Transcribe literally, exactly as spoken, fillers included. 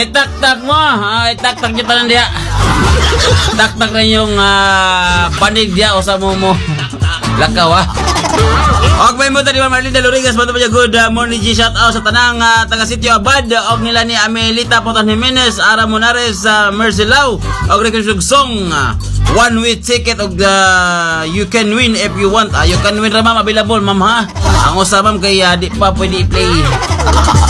Itak-tak mo, ah, itak-tak niyo tanan dia. Tak-tak na yung uh, panig dia o sa mo mo. Lakaw ah. Okay mo tadi Marlene de Lorigas, bato pa good uh, morning G, shout out sa tanang uh, taga sitio Abad og nila ni Amelita Potan Jimenez, Ara Monares, uh, Mercy Lau og rekusog song uh, one way ticket og uh, you can win if you want. Uh, you can win ra ma'am, available ma'am ha. Ang usa ma'am kay uh, di pa pwede i-play.